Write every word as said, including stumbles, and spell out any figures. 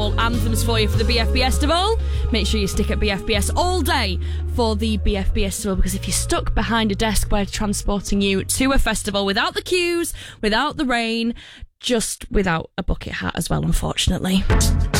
wall anthems for you for the B F B Festival. Make sure you stick at B F B S all day for the B F B Festival, because if you're stuck behind a desk, we're transporting you to a festival without the queues, without the rain, just without a bucket hat as well, unfortunately.